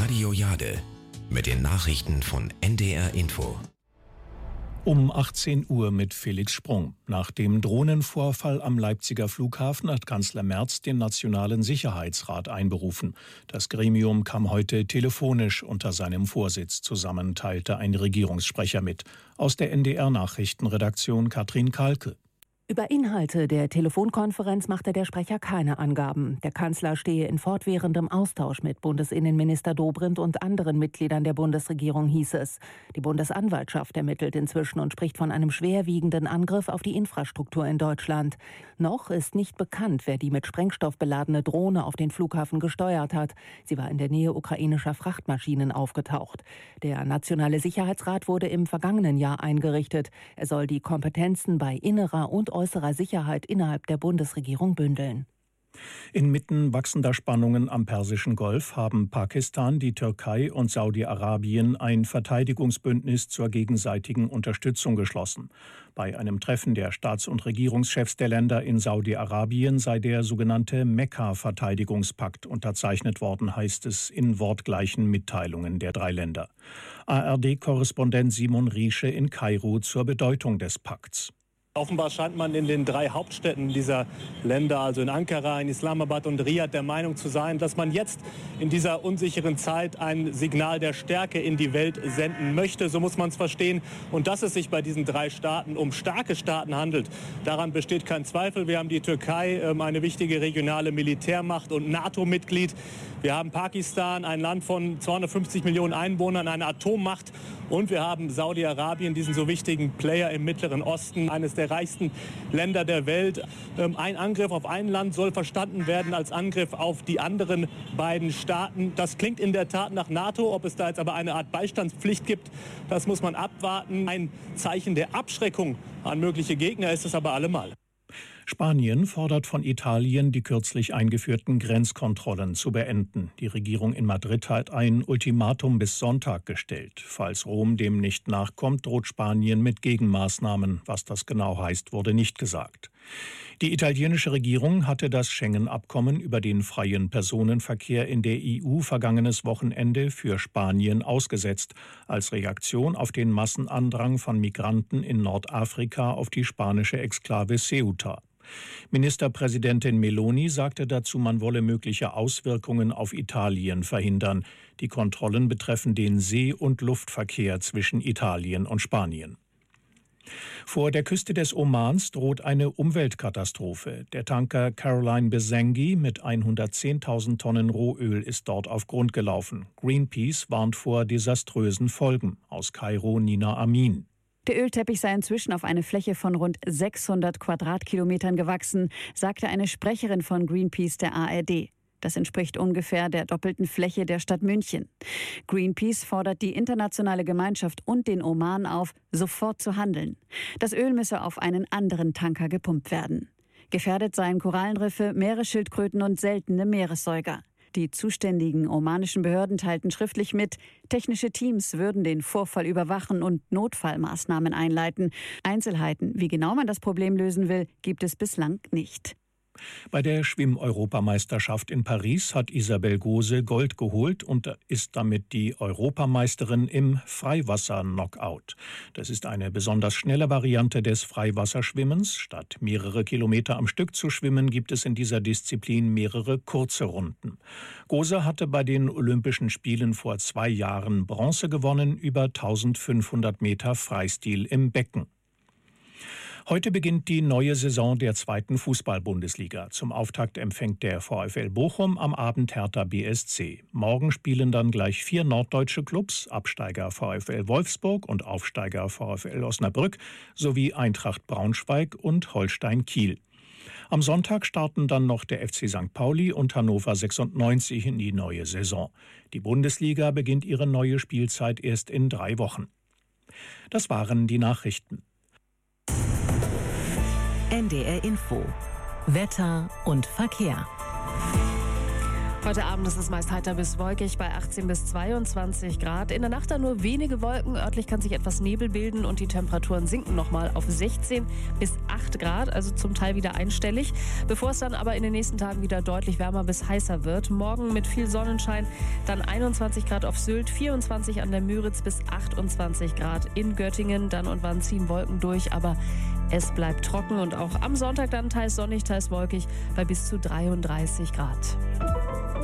Radio Jade mit den Nachrichten von NDR Info. Um 18 Uhr mit Felix Sprung. Nach dem Drohnenvorfall am Leipziger Flughafen hat Kanzler Merz den Nationalen Sicherheitsrat einberufen. Das Gremium kam heute telefonisch unter seinem Vorsitz zusammen, teilte ein Regierungssprecher mit. Aus der NDR-Nachrichtenredaktion Katrin Kalke. Über Inhalte der Telefonkonferenz machte der Sprecher keine Angaben. Der Kanzler stehe in fortwährendem Austausch mit Bundesinnenminister Dobrindt und anderen Mitgliedern der Bundesregierung, hieß es. Die Bundesanwaltschaft ermittelt inzwischen und spricht von einem schwerwiegenden Angriff auf die Infrastruktur in Deutschland. Noch ist nicht bekannt, wer die mit Sprengstoff beladene Drohne auf den Flughafen gesteuert hat. Sie war in der Nähe ukrainischer Frachtmaschinen aufgetaucht. Der Nationale Sicherheitsrat wurde im vergangenen Jahr eingerichtet. Er soll die Kompetenzen bei innerer und äußerer Sicherheit innerhalb der Bundesregierung bündeln. Inmitten wachsender Spannungen am Persischen Golf haben Pakistan, die Türkei und Saudi-Arabien ein Verteidigungsbündnis zur gegenseitigen Unterstützung geschlossen. Bei einem Treffen der Staats- und Regierungschefs der Länder in Saudi-Arabien sei der sogenannte Mekka-Verteidigungspakt unterzeichnet worden, heißt es in wortgleichen Mitteilungen der drei Länder. ARD-Korrespondent Simon Riesche in Kairo zur Bedeutung des Pakts. Offenbar scheint man in den drei Hauptstädten dieser Länder, also in Ankara, in Islamabad und Riyadh, der Meinung zu sein, dass man jetzt in dieser unsicheren Zeit ein Signal der Stärke in die Welt senden möchte. So muss man es verstehen. Und dass es sich bei diesen drei Staaten um starke Staaten handelt, daran besteht kein Zweifel. Wir haben die Türkei, eine wichtige regionale Militärmacht und NATO-Mitglied. Wir haben Pakistan, ein Land von 250 Millionen Einwohnern, eine Atommacht. Und wir haben Saudi-Arabien, diesen so wichtigen Player im Mittleren Osten, eines der reichsten Länder der Welt. Ein Angriff auf ein Land soll verstanden werden als Angriff auf die anderen beiden Staaten. Das klingt in der Tat nach NATO. Ob es da jetzt aber eine Art Beistandspflicht gibt, das muss man abwarten. Ein Zeichen der Abschreckung an mögliche Gegner ist es aber allemal. Spanien fordert von Italien, die kürzlich eingeführten Grenzkontrollen zu beenden. Die Regierung in Madrid hat ein Ultimatum bis Sonntag gestellt. Falls Rom dem nicht nachkommt, droht Spanien mit Gegenmaßnahmen. Was das genau heißt, wurde nicht gesagt. Die italienische Regierung hatte das Schengen-Abkommen über den freien Personenverkehr in der EU vergangenes Wochenende für Spanien ausgesetzt, als Reaktion auf den Massenandrang von Migranten in Nordafrika auf die spanische Exklave Ceuta. Ministerpräsidentin Meloni sagte dazu, man wolle mögliche Auswirkungen auf Italien verhindern. Die Kontrollen betreffen den See- und Luftverkehr zwischen Italien und Spanien. Vor der Küste des Omans droht eine Umweltkatastrophe. Der Tanker Caroline Besengi mit 110.000 Tonnen Rohöl ist dort auf Grund gelaufen. Greenpeace warnt vor desaströsen Folgen. Aus Kairo Nina Amin. Der Ölteppich sei inzwischen auf eine Fläche von rund 600 Quadratkilometern gewachsen, sagte eine Sprecherin von Greenpeace der ARD. Das entspricht ungefähr der doppelten Fläche der Stadt München. Greenpeace fordert die internationale Gemeinschaft und den Oman auf, sofort zu handeln. Das Öl müsse auf einen anderen Tanker gepumpt werden. Gefährdet seien Korallenriffe, Meeresschildkröten und seltene Meeressäuger. Die zuständigen omanischen Behörden teilten schriftlich mit, technische Teams würden den Vorfall überwachen und Notfallmaßnahmen einleiten. Einzelheiten, wie genau man das Problem lösen will, gibt es bislang nicht. Bei der Schwimm-Europameisterschaft in Paris hat Isabel Gose Gold geholt und ist damit die Europameisterin im Freiwasser-Knockout. Das ist eine besonders schnelle Variante des Freiwasserschwimmens. Statt mehrere Kilometer am Stück zu schwimmen, gibt es in dieser Disziplin mehrere kurze Runden. Gose hatte bei den Olympischen Spielen vor 2 Jahren Bronze gewonnen, über 1500 Meter Freistil im Becken. Heute beginnt die neue Saison der 2. Fußball-Bundesliga. Zum Auftakt empfängt der VfL Bochum am Abend Hertha BSC. Morgen spielen dann gleich 4 norddeutsche Clubs, Absteiger VfL Wolfsburg und Aufsteiger VfL Osnabrück, sowie Eintracht Braunschweig und Holstein Kiel. Am Sonntag starten dann noch der FC St. Pauli und Hannover 96 in die neue Saison. Die Bundesliga beginnt ihre neue Spielzeit erst in 3 Wochen. Das waren die Nachrichten. NDR Info. Wetter und Verkehr. Heute Abend ist es meist heiter bis wolkig bei 18 bis 22 Grad. In der Nacht dann nur wenige Wolken. Örtlich kann sich etwas Nebel bilden und die Temperaturen sinken nochmal auf 16 bis 8 Grad, also zum Teil wieder einstellig. Bevor es dann aber in den nächsten Tagen wieder deutlich wärmer bis heißer wird. Morgen mit viel Sonnenschein, dann 21 Grad auf Sylt, 24 an der Müritz bis 28 Grad in Göttingen. Dann und wann ziehen Wolken durch, aber es bleibt trocken und auch am Sonntag dann teils sonnig, teils wolkig bei bis zu 33 Grad.